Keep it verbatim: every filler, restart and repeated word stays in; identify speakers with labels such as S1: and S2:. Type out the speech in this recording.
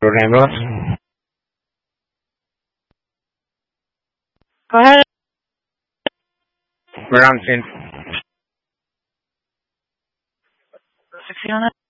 S1: Road ambulance.
S2: Go ahead.
S1: We're on scene.
S2: sixteen on that.